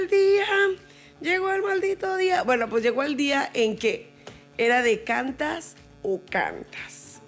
día, llegó el maldito día. Bueno, pues llegó el día en que era de cantas o cantas.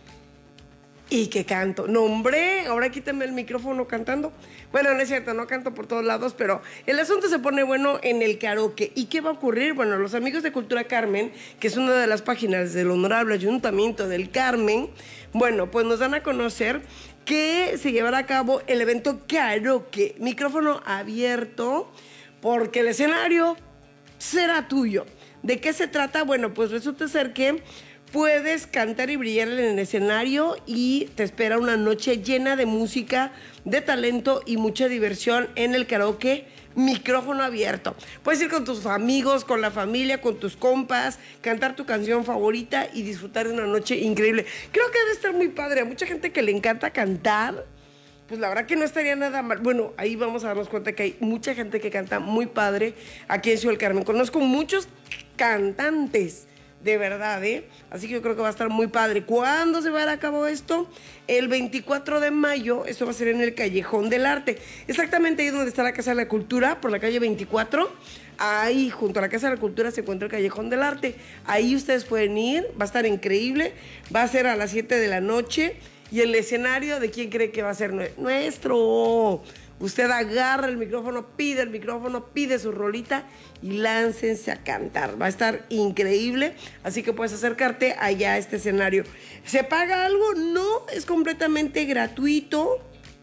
¿Y qué canto? No, hombre, ahora quítame el micrófono cantando. Bueno, no es cierto, no canto por todos lados, pero el asunto se pone bueno en el karaoke. ¿Y qué va a ocurrir? Bueno, los amigos de Cultura Carmen, que es una de las páginas del Honorable Ayuntamiento del Carmen, bueno, pues nos dan a conocer que se llevará a cabo el evento karaoke, micrófono abierto, porque el escenario será tuyo. ¿De qué se trata? Bueno, pues resulta ser que puedes cantar y brillar en el escenario y te espera una noche llena de música, de talento y mucha diversión en el karaoke micrófono abierto. Puedes ir con tus amigos, con la familia, con tus compas, cantar tu canción favorita y disfrutar de una noche increíble. Creo que debe estar muy padre. A mucha gente que le encanta cantar, pues la verdad que no estaría nada mal. Bueno, ahí vamos a darnos cuenta que hay mucha gente que canta muy padre aquí en Ciudad del Carmen. Conozco muchos cantantes, de verdad, ¿eh? Así que yo creo que va a estar muy padre. ¿Cuándo se va a llevar a cabo esto? El 24 de mayo, esto va a ser en el Callejón del Arte. Exactamente ahí donde está la Casa de la Cultura, por la calle 24. Ahí, junto a la Casa de la Cultura, se encuentra el Callejón del Arte. Ahí ustedes pueden ir, va a estar increíble. Va a ser a las 7 de la noche. Y el escenario, ¿de quién cree que va a ser? Nuestro. Usted agarra el micrófono, pide su rolita y láncense a cantar. Va a estar increíble, así que puedes acercarte allá a este escenario. ¿Se paga algo? No, es completamente gratuito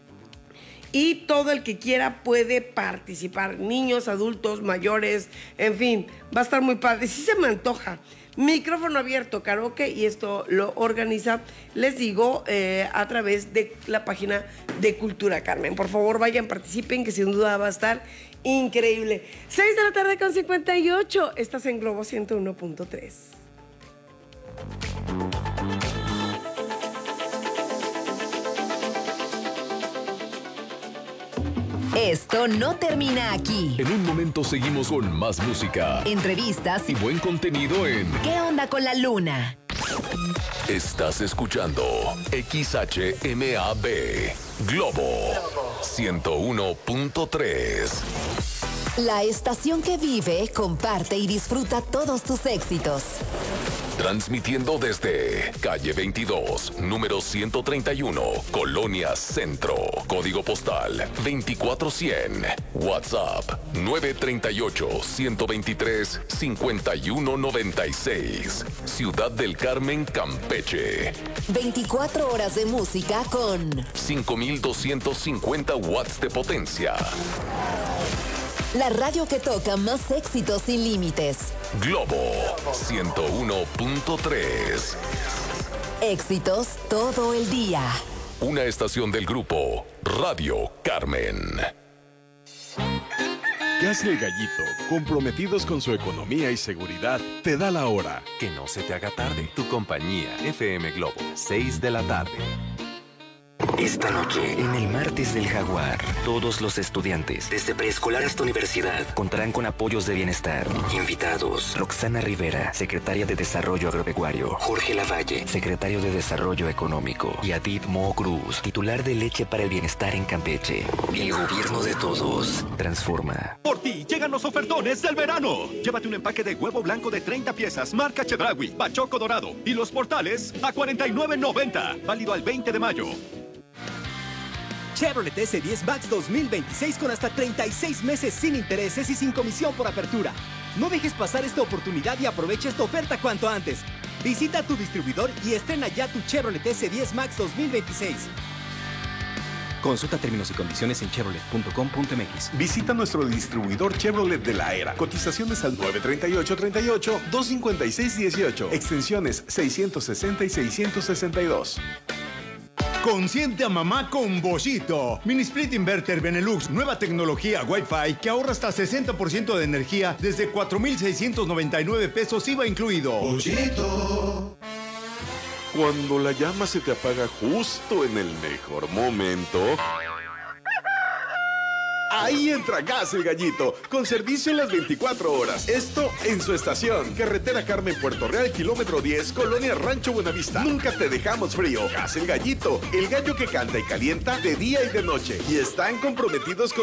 y todo el que quiera puede participar. Niños, adultos, mayores, en fin, va a estar muy padre. Sí se me antoja. Micrófono abierto, karaoke, y esto lo organiza, les digo, a través de la página de Cultura Carmen. Por favor, vayan, participen, que sin duda va a estar increíble. 6 de la tarde con 58, estás en Globo 101.3. Esto no termina aquí. En un momento seguimos con más música, Entrevistas y buen contenido en ¿Qué onda con la luna? Estás escuchando XHMAB Globo 101.3. La estación que vive, comparte y disfruta todos tus éxitos. Transmitiendo desde calle 22, número 131, Colonia Centro. Código postal 24100. WhatsApp 938-123-5196. Ciudad del Carmen, Campeche. 24 horas de música con 5250 watts de potencia. la radio que toca más éxitos sin límites. Globo 101.3. Éxitos todo el día. Una estación del grupo Radio Carmen. ¿Qué hace el Gallito? Comprometidos con su economía y seguridad, te da la hora. Que no se te haga tarde. Tu compañía, FM Globo, 6 de la tarde. Esta noche, en el Martes del Jaguar, todos los estudiantes, desde preescolar hasta universidad, contarán con apoyos de bienestar. Invitados: Roxana Rivera, secretaria de Desarrollo Agropecuario; Jorge Lavalle, secretario de Desarrollo Económico; y Adit Mo Cruz, titular de Leche para el Bienestar en Campeche. El gobierno de todos transforma. Por ti llegan los ofertones del verano. Llévate un empaque de huevo blanco de 30 piezas, marca Chedraui, Bachoco Dorado, y los portales a $49.90. Válido al 20 de mayo. Chevrolet S10 Max 2026 con hasta 36 meses sin intereses y sin comisión por apertura. No dejes pasar esta oportunidad y aprovecha esta oferta cuanto antes. Visita tu distribuidor y estrena ya tu Chevrolet S10 Max 2026. Consulta términos y condiciones en chevrolet.com.mx. Visita nuestro distribuidor Chevrolet de la Era. Cotizaciones al 938-38-256-18. Extensiones 660 y 662. Consiente a mamá con Boschito. Mini Split Inverter Benelux, nueva tecnología Wi-Fi que ahorra hasta 60% de energía desde 4,699 pesos IVA incluido. Boschito. Cuando la llama se te apaga justo en el mejor momento, ahí entra Gas El Gallito, con servicio en las 24 horas. Esto en su estación. Carretera Carmen Puerto Real, kilómetro 10, Colonia Rancho Buenavista. Nunca te dejamos frío. Gas El Gallito, el gallo que canta y calienta de día y de noche. Y están comprometidos con